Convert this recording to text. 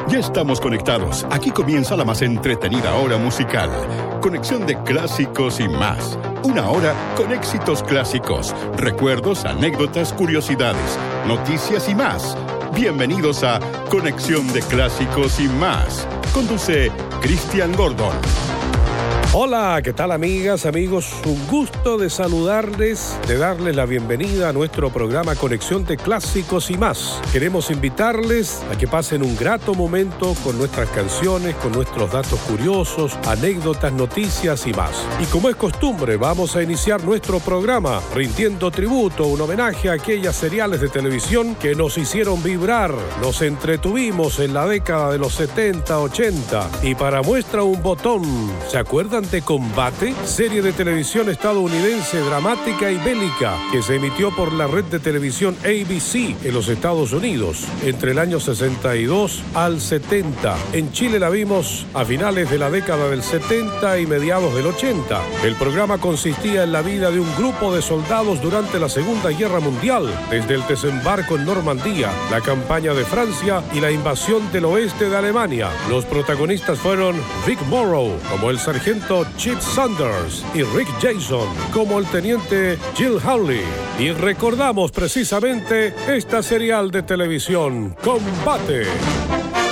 Ya estamos conectados. Aquí comienza la más entretenida hora musical. Conexión de clásicos y más. Una hora con éxitos clásicos, recuerdos, anécdotas, curiosidades, noticias y más. Bienvenidos a Conexión de Clásicos y más. Conduce Cristian Gordon. Hola, ¿qué tal amigas, amigos? Un gusto de saludarles, de darles la bienvenida a nuestro programa Conexión de Clásicos y más. Queremos invitarles a que pasen un grato momento con nuestras canciones, con nuestros datos curiosos, anécdotas, noticias y más. Y como es costumbre, vamos a iniciar nuestro programa rindiendo tributo, un homenaje a aquellas seriales de televisión que nos hicieron vibrar, nos entretuvimos en la década de los 70, 80. Y para muestra un botón, ¿se acuerdan de Combate? Serie de televisión estadounidense dramática y bélica que se emitió por la red de televisión ABC en los Estados Unidos entre el año 62 al 70. En Chile la vimos a finales de la década del 70 y mediados del 80. El programa consistía en la vida de un grupo de soldados durante la Segunda Guerra Mundial, desde el desembarco en Normandía, la campaña de Francia y la invasión del oeste de Alemania. Los protagonistas fueron Vic Morrow como el sargento Chip Saunders y Rick Jason como el teniente Jill Hawley. Y recordamos precisamente esta serial de televisión, Combate.